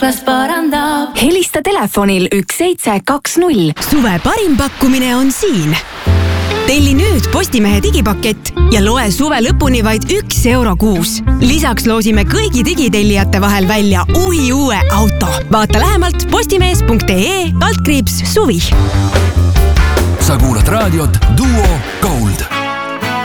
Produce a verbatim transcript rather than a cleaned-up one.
Las parandab. Helista telefonil üks seitse kaks null. Suve parim pakkumine on siin. Telli nüüd Postimehe digipakett ja loe suve lõpuni vaid üks euro kuus. Lisaks loosime kõigi digitellijate vahel välja uhi uue auto. Vaata lähemalt postimees punkt ee kaldkriips suvi. Sa kuulad raadiot Duo Gold.